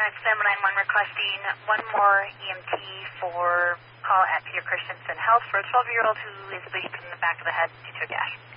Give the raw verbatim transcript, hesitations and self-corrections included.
seven nine one requesting one more E M T for call at Peter Christensen Health for a twelve-year-old who is bleeding from the back of the head due to a gash.